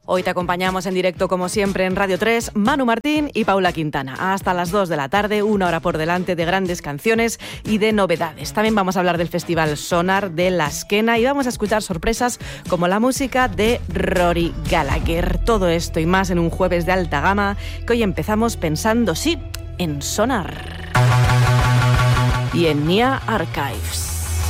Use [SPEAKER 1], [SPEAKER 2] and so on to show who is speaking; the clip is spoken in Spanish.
[SPEAKER 1] Hoy te acompañamos en directo, como siempre, en Radio 3, Manu Martín y Paula Quintana. Hasta las 2 de la tarde, 1 hora por delante de grandes canciones y de novedades. También vamos a hablar del Festival Sonar de La Esquena y vamos a escuchar sorpresas como la música de Rory Gallagher. Todo esto y más en un jueves de alta gama que hoy empezamos pensando, sí, en Sonar y en Nia Archives.